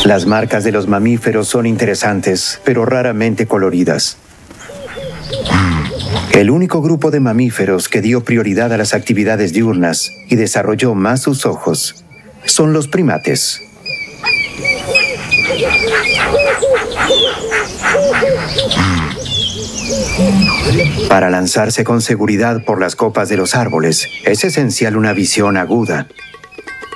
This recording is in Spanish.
Las marcas de los mamíferos son interesantes, pero raramente coloridas. El único grupo de mamíferos que dio prioridad a las actividades diurnas y desarrolló más sus ojos son los primates. Para lanzarse con seguridad por las copas de los árboles, es esencial una visión aguda.